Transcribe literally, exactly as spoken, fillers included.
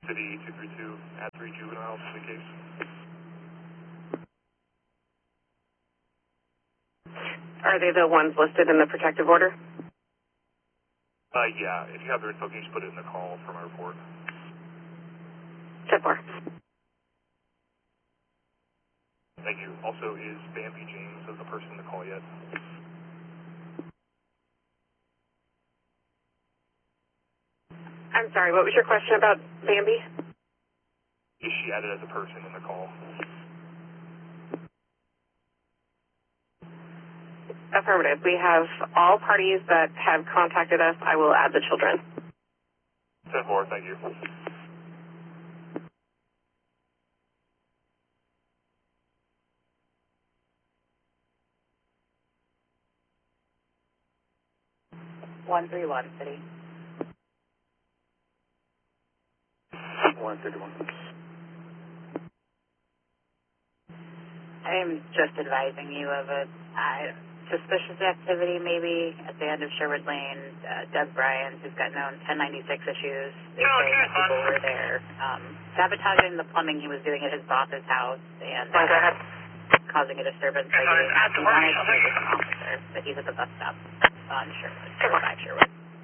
City two three two at three juveniles in the case. Are they the ones listed in the protective order? Uh, yeah, if you have their info, can you just put it in the call for my report? ten four. Thank you. Also, is Bambi James as the person in the call yet? I'm sorry, what was your question about Bambi? Is she added as a person in the call? Affirmative. We have all parties that have contacted us. I will add the children. ten four, thank you. one three one, City. one thirty-one. I'm just advising you of a uh, suspicious activity maybe at the end of Sherwood Lane. Uh, Doug Bryant, who's got known ten ninety-six issues, is saying that people were there um, sabotaging the plumbing he was doing at his boss's house and uh, Go ahead. causing a disturbance by getting he wanted to meet with an officer, but he's at the bus stop on Sherwood, Sherwood.